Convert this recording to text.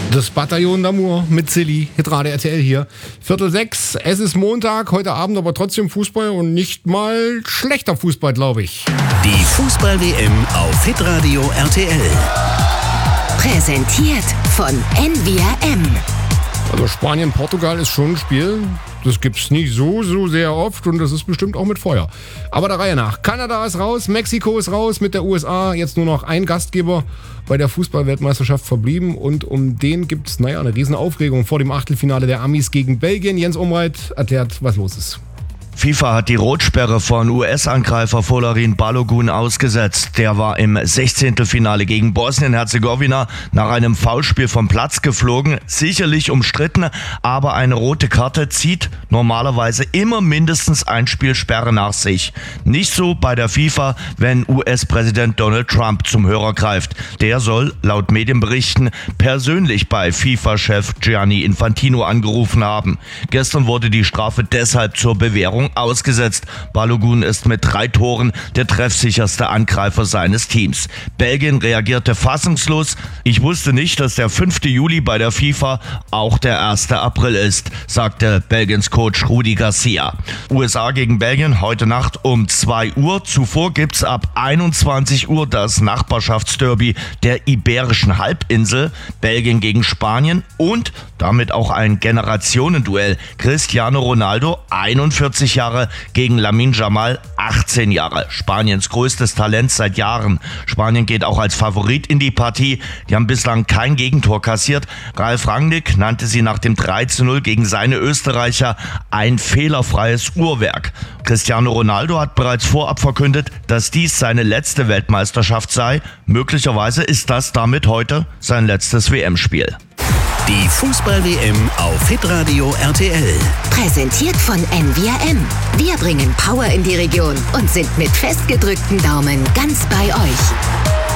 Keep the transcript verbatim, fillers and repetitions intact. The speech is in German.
Das Bataillon d'Amour mit Silly, Hitradio R T L hier. Viertel sechs, es ist Montag, heute Abend aber trotzdem Fußball und nicht mal schlechter Fußball, glaube ich. Die Fußball-W M auf Hitradio R T L. Präsentiert von N V R M. Also Spanien-Portugal ist schon ein Spiel, das gibt's nicht so, so sehr oft und das ist bestimmt auch mit Feuer. Aber der Reihe nach. Kanada ist raus, Mexiko ist raus, mit der U S A jetzt nur noch ein Gastgeber bei der Fußball-Weltmeisterschaft verblieben und um den gibt's, naja, eine riesen Aufregung vor dem Achtelfinale der Amis gegen Belgien. Jens Umreit erklärt, was los ist. FIFA hat die Rotsperre von U S-Angreifer Folarin Balogun ausgesetzt. Der war im Sechzehntelfinale gegen Bosnien-Herzegowina nach einem Foulspiel vom Platz geflogen. Sicherlich umstritten, aber eine rote Karte zieht normalerweise immer mindestens ein Spiel Sperre nach sich. Nicht so bei der FIFA, wenn U S-Präsident Donald Trump zum Hörer greift. Der soll, laut Medienberichten, persönlich bei FIFA-Chef Gianni Infantino angerufen haben. Gestern wurde die Strafe deshalb zur Bewährung ausgesetzt. Balogun ist mit drei Toren der treffsicherste Angreifer seines Teams. Belgien reagierte fassungslos. Ich wusste nicht, dass der fünfte Juli bei der FIFA auch der erste April ist, sagte Belgiens Coach Rudi Garcia. U S A gegen Belgien heute Nacht um zwei Uhr. Zuvor gibt's ab einundzwanzig Uhr das Nachbarschaftsderby der Iberischen Halbinsel. Belgien gegen Spanien und damit auch ein Generationenduell. Cristiano Ronaldo, einundvierzig Jahre, gegen Lamine Yamal, achtzehn Jahre. Spaniens größtes Talent seit Jahren. Spanien geht auch als Favorit in die Partie. Die haben bislang kein Gegentor kassiert. Ralf Rangnick nannte sie nach dem drei zu null gegen seine Österreicher ein fehlerfreies Uhrwerk. Cristiano Ronaldo hat bereits vorab verkündet, dass dies seine letzte Weltmeisterschaft sei. Möglicherweise ist das damit heute sein letztes W M-Spiel. Die Fußball-W M auf Hitradio R T L. Präsentiert von N V R M. Wir bringen Power in die Region und sind mit festgedrückten Daumen ganz bei euch.